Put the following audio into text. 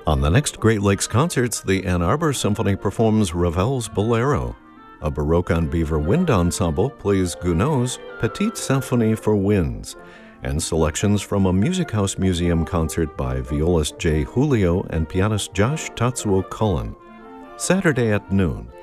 On the next Great Lakes Concerts, the Ann Arbor Symphony performs Ravel's Bolero. A Baroque on Beaver Wind Ensemble plays Gounod's Petite Symphonie for Winds, and selections from a Music House Museum concert by violist Jay Julio and pianist Josh Tatsuo Cullen. Saturday at noon,